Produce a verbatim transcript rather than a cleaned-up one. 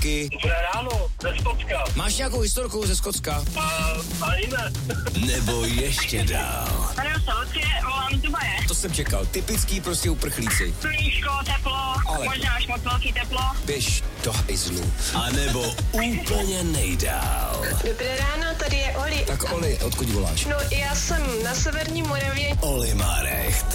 Dobré ráno, ze Skotska. Máš nějakou historku ze Skotska? A, ani ne. Nebo ještě dál. Jmenuji se Lucie, volám z Dubaje. To jsem čekal. Typický prostě uprchlíci. Sluníčko, teplo, Ale možná až moc velký teplo. běž do hajzlu. A nebo úplně nejdál. Dobré ráno, tady je Oli. Tak Oli, odkud voláš? No, já jsem na Severní Moravě. Oli Marek.